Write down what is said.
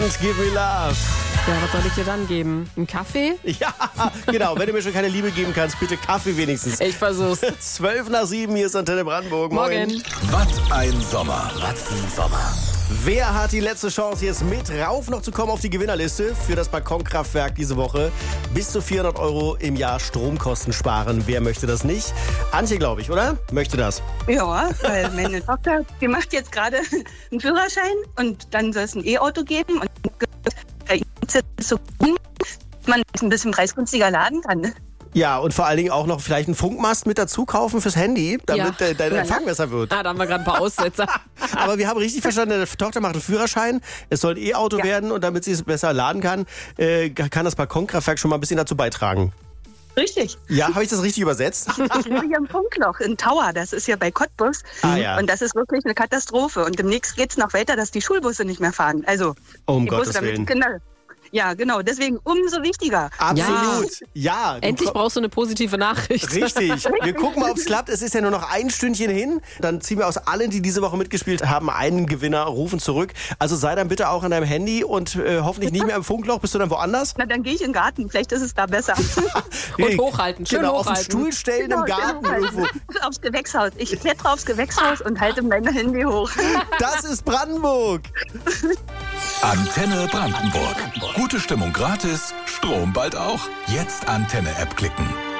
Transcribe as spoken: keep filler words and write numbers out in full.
Give me love. Ja, was soll ich dir dann geben? Einen Kaffee? Ja, genau. Wenn du mir schon keine Liebe geben kannst, bitte Kaffee wenigstens. Ich versuch's. Zwölf nach sieben, hier ist Antenne Brandenburg. Morgen. Moin. Was ein Sommer. Was ein Sommer. Wer hat die letzte Chance, jetzt mit rauf noch zu kommen auf die Gewinnerliste für das Balkonkraftwerk diese Woche? Bis zu vierhundert Euro im Jahr Stromkosten sparen. Wer möchte das nicht? Antje, glaube ich, oder? Möchte das? Ja, weil meine Tochter, die macht jetzt gerade einen Führerschein und dann soll es ein E-Auto geben und so, man es ein bisschen preisgünstiger laden kann. Ja, und vor allen Dingen auch noch vielleicht einen Funkmast mit dazu kaufen fürs Handy, damit Ja. äh, dein Empfang besser wird. Ah, da haben wir gerade ein paar Aussetzer. Aber wir haben richtig verstanden, deine Tochter macht einen Führerschein, es soll ein E-Auto Ja. werden und damit sie es besser laden kann, äh, kann das Balkonkraftwerk schon mal ein bisschen dazu beitragen. Richtig. Ja, habe ich das richtig übersetzt? Ich lebe hier im Funkloch in Tower, das ist ja bei Cottbus. Ah, ja. Und das ist wirklich eine Katastrophe. Und demnächst geht es noch weiter, dass die Schulbusse nicht mehr fahren. Also Um die Gottes Busse, damit Willen. die Kinder. Ja, genau. Deswegen umso wichtiger. Absolut. Ja. du Endlich ko- brauchst du eine positive Nachricht. Richtig. Wir gucken mal, ob es klappt. Es ist ja nur noch ein Stündchen hin. Dann ziehen wir aus allen, die diese Woche mitgespielt haben, einen Gewinner, rufen zurück. Also sei dann bitte auch an deinem Handy und äh, hoffentlich nicht mehr im Funkloch. Bist du dann woanders? Na, dann gehe ich in den Garten. Vielleicht ist es da besser. Und hochhalten, schön genau, auf den hochhalten. Stuhl stellen im Garten genau. irgendwo. Aufs Gewächshaus. Ich klettere aufs Gewächshaus und halte mein Handy hoch. Das ist Brandenburg. Antenne Brandenburg. Gute Stimmung gratis, Strom bald auch. Jetzt Antenne-App klicken.